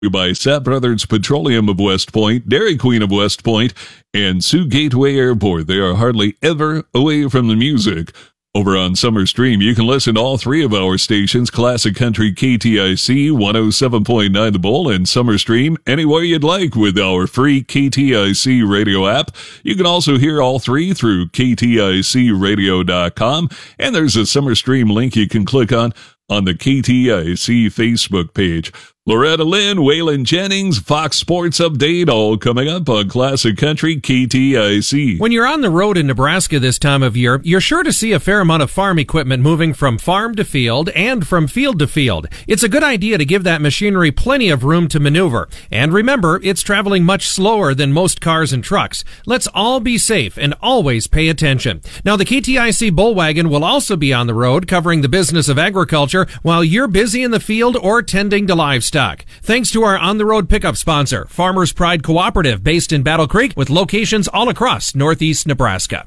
By Sapp Brothers Petroleum of West Point, Dairy Queen of West Point, and Sioux Gateway Airport. They are hardly ever away from the music. Over on Summer Stream, you can listen to all three of our stations, Classic Country KTIC 107.9 The Bull, and Summer Stream anywhere you'd like with our free KTIC radio app. You can also hear all three through KTICradio.com, and there's a Summer Stream link you can click on the KTIC Facebook page. Loretta Lynn, Waylon Jennings, Fox Sports Update, all coming up on Classic Country KTIC. When you're on the road in Nebraska this time of year, you're sure to see a fair amount of farm equipment moving from farm to field and from field to field. It's a good idea to give that machinery plenty of room to maneuver. And remember, it's traveling much slower than most cars and trucks. Let's all be safe and always pay attention. Now, the KTIC Bullwagon will also be on the road covering the business of agriculture while you're busy in the field or tending to livestock. Thanks to our on-the-road pickup sponsor, Farmers Pride Cooperative, based in Battle Creek with locations all across northeast Nebraska.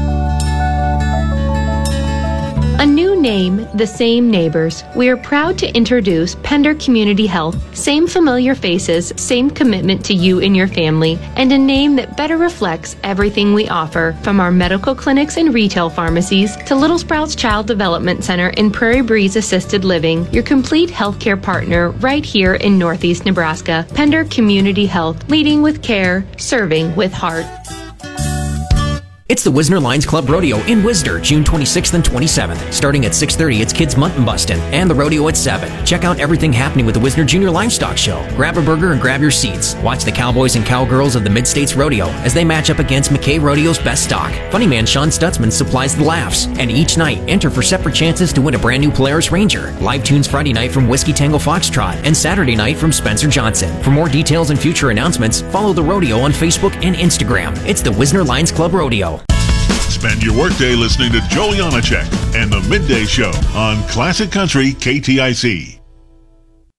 A new name, the same neighbors. We are proud to introduce Pender Community Health. Same familiar faces, same commitment to you and your family, and a name that better reflects everything we offer, from our medical clinics and retail pharmacies to Little Sprouts Child Development Center and Prairie Breeze Assisted Living, your complete healthcare partner right here in Northeast Nebraska. Pender Community Health, leading with care, serving with heart. It's the Wisner Lions Club Rodeo in Wisner, June 26th and 27th. Starting at 6:30, it's Kids Mutton Bustin' and the rodeo at 7. Check out everything happening with the Wisner Junior Livestock Show. Grab a burger and grab your seats. Watch the cowboys and cowgirls of the Mid-States Rodeo as they match up against McKay Rodeo's best stock. Funny man Sean Stutzman supplies the laughs. And each night, enter for separate chances to win a brand new Polaris Ranger. Live tunes Friday night from Whiskey Tango Foxtrot and Saturday night from Spencer Johnson. For more details and future announcements, follow the rodeo on Facebook and Instagram. It's the Wisner Lions Club Rodeo. Spend your workday listening to Joe Yanachek and the Midday Show on Classic Country KTIC.